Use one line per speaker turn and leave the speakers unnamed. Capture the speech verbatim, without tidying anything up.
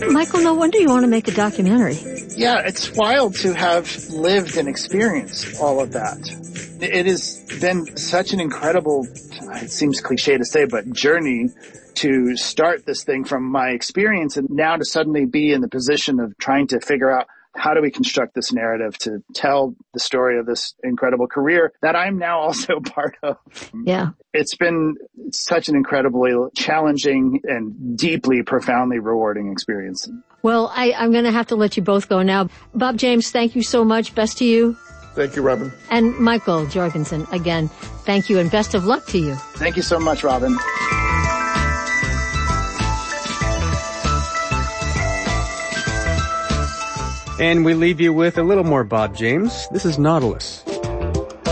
Michael, no wonder you want to make a documentary.
Yeah, it's wild to have lived and experienced all of that. It has been such an incredible, it seems cliche to say, but journey to start this thing from my experience and now to suddenly be in the position of trying to figure out how do we construct this narrative to tell the story of this incredible career that I'm now also part of.
Yeah.
It's been such an incredibly challenging and deeply, profoundly rewarding experience.
Well, I, I'm going to have to let you both go now. Bob James, thank you so much. Best to you.
Thank you, Robin.
And Michael Jorgensen, again, thank you and best of luck to you.
Thank you so much, Robin.
And we leave you with a little more Bob James. This is Nautilus.